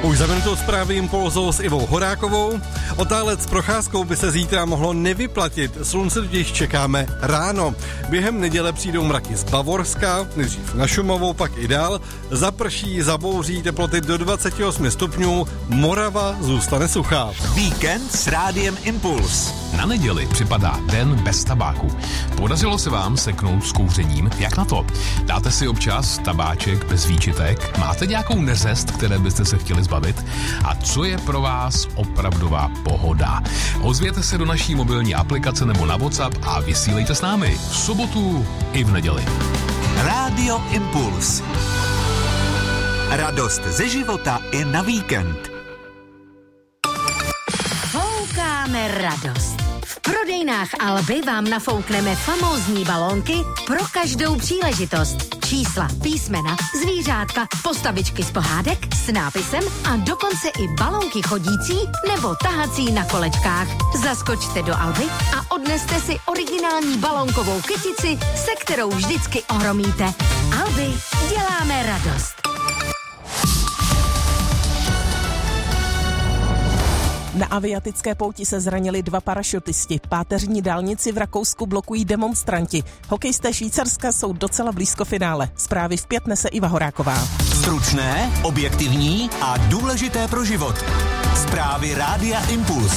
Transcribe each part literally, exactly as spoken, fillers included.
Už za minutou zprávy Impulzu s Ivou Horákovou. Otálec s procházkou by se zítra mohlo nevyplatit. Slunce totiž čekáme ráno. Během neděle přijdou mraky z Bavorska, nejdřív na Šumavu, pak i dál. Zaprší, zabouří, teploty do dvacet osm stupňů. Morava zůstane suchá. Víkend s Rádiem Impuls. Na neděli připadá den bez tabáku. Podařilo se vám seknout s kouřením? Jak na to? Dáte si občas tabáček bez výčitek? Máte nějakou neřest, které byste se chtěli zbavit? A co je pro vás opravdová pohoda? Ozvěte se do naší mobilní aplikace nebo na WhatsApp a vysílejte s námi v sobotu i v neděli. Rádio Impuls. Radost ze života i na víkend. Foukáme radost. V prodejnách Alby vám nafoukneme famózní balónky pro každou příležitost. Čísla, písmena, zvířátka, postavičky z pohádek s nápisem a dokonce i balónky chodící nebo tahací na kolečkách. Zaskočte do Alby a odneste si originální balónkovou kytici, se kterou vždycky ohromíte. Alby, děláme radost. Na aviatické pouti se zranili dva parašutisti. Páteřní dálnici v Rakousku blokují demonstranti. Hokejisté Švýcarska jsou docela blízko finále. Zprávy v pět nese Iva Horáková. Stručné, objektivní a důležité pro život. Zprávy Rádia Impuls.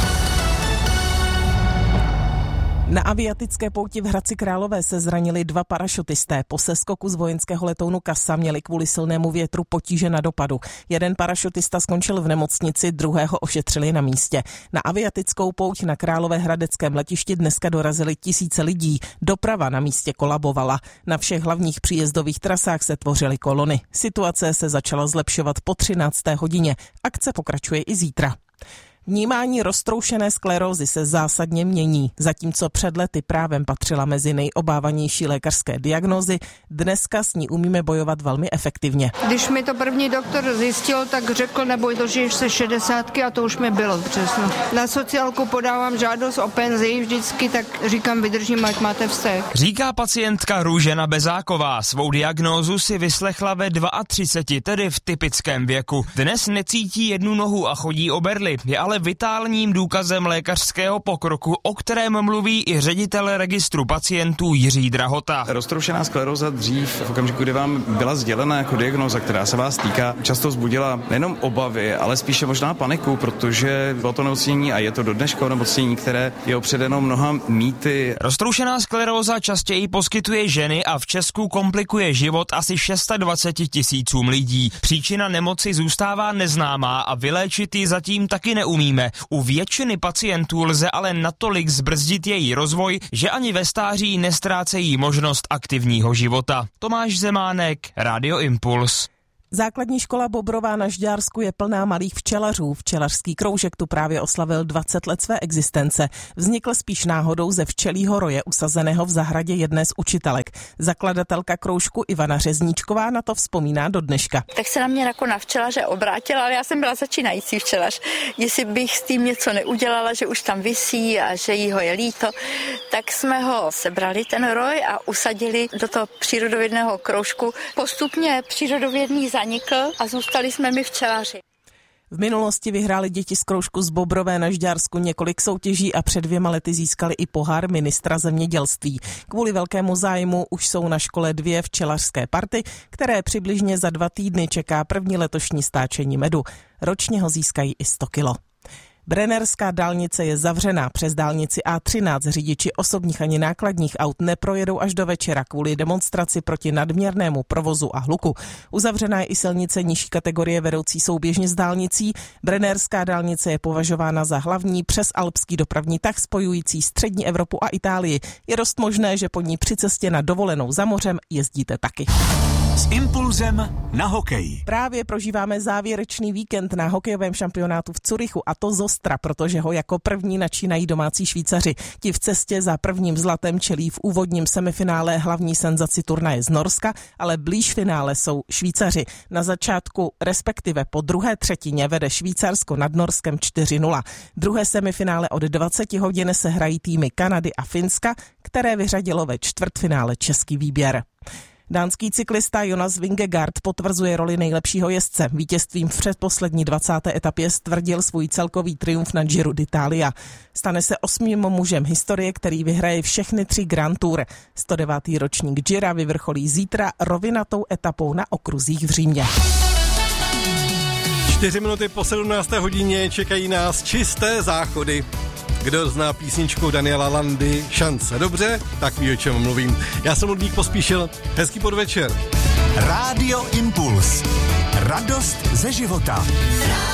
Na aviatické pouti v Hradci Králové se zranili dva parašutisté. Po seskoku z vojenského letounu Casa měli kvůli silnému větru potíže na dopadu. Jeden parašutista skončil v nemocnici, druhého ošetřili na místě. Na aviatickou pouť na Královéhradeckém letišti dneska dorazili tisíce lidí. Doprava na místě kolabovala. Na všech hlavních příjezdových trasách se tvořily kolony. Situace se začala zlepšovat po třinácté hodině. Akce pokračuje i zítra. Vnímání roztroušené sklerózy se zásadně mění. Zatímco před lety právem patřila mezi nejobávanější lékařské diagnózy, dneska s ní umíme bojovat velmi efektivně. Když mi to první doktor zjistil, tak řekl, neboj, dožiješ se šedesátky a to už mi bylo přesno. Na sociálku podávám žádost o penzi vždycky, tak říkám, vydržím, ať máte vztek. Říká pacientka Růžena Bezáková. Svou diagnózu si vyslechla ve třiceti dvou, tedy v typickém věku. Dnes necítí jednu nohu a chodí o berli. Je ale vitálním důkazem lékařského pokroku, o kterém mluví i ředitel registru pacientů Jiří Drahota. Roztroušená skleróza dřív, v okamžiku, kdy vám byla sdělena jako diagnóza, která se vás týká, často vzbudila nejenom obavy, ale spíše možná paniku, protože bylo to onemocnění a je to do dneška onemocnění, které je opředeno mnoha mýty. Roztroušená skleróza častěji poskytuje ženy a v Česku komplikuje život asi dvacet šest tisícům lidí. Příčina nemoci zůstává neznámá a vyléčit ji zatím taky neumí. U většiny pacientů lze ale natolik zbrzdit její rozvoj, že ani ve stáří nestrácejí možnost aktivního života. Tomáš Zemánek, Rádio Impuls. Základní škola Bobrová na Žďársku je plná malých včelařů. Včelařský kroužek tu právě oslavil dvacet let své existence. Vznikl spíš náhodou ze včelího roje usazeného v zahradě jedné z učitelek. Zakladatelka kroužku Ivana Řezníčková na to vzpomíná do dneška. Tak se na mě jako na včelaře obrátila, ale já jsem byla začínající včelař. Jestli bych s tím něco neudělala, že už tam visí a že jí ho je líto, tak jsme ho sebrali ten roj a usadili do toho přírodovědného kroužku. Postupně přírodovědný zanikl a zůstali jsme my včelaři. V minulosti vyhráli děti z kroužku z Bobrové na Žďársku několik soutěží a před dvěma lety získali i pohár ministra zemědělství. Kvůli velkému zájmu už jsou na škole dvě včelařské party, které přibližně za dva týdny čeká první letošní stáčení medu. Ročně ho získají i sto kilo. Brennerská dálnice je zavřená. Přes dálnici A třináct řidiči osobních ani nákladních aut neprojedou až do večera kvůli demonstraci proti nadměrnému provozu a hluku. Uzavřená je i silnice nižší kategorie vedoucí souběžně s dálnicí. Brennerská dálnice je považována za hlavní přes alpský dopravní tah spojující střední Evropu a Itálii. Je dost možné, že po ní při cestě na dovolenou za mořem jezdíte taky. S Impulzem na hokej. Právě prožíváme závěrečný víkend na hokejovém šampionátu v Curychu a to z ostra, protože ho jako první načínají domácí Švýcaři. Ti v cestě za prvním zlatem čelí v úvodním semifinále hlavní senzaci turnaje z Norska, ale blíž finále jsou Švýcaři. Na začátku, respektive po druhé třetině vede Švýcarsko nad Norskem čtyři nula. Druhé semifinále od dvacet hodin se hrají týmy Kanady a Finska, které vyřadilo ve čtvrtfinále český výběr. Dánský cyklista Jonas Vingegaard potvrzuje roli nejlepšího jezdce. Vítězstvím v předposlední dvacáté etapě stvrdil svůj celkový triumf na Giro d'Italia. Stane se osmým mužem historie, který vyhraje všechny tři Grand Tour. sto devátý ročník Gira vyvrcholí zítra rovinatou etapou na okruzích v Římě. Čtyři minuty po sedmnácté hodině čekají nás čisté záchody. Kdo zná písničku Daniela Landy Šance dobře, tak ví, o čem mluvím. Já jsem Ludvík Pospíšil, hezký podvečer. Rádio Impuls. Radost ze života.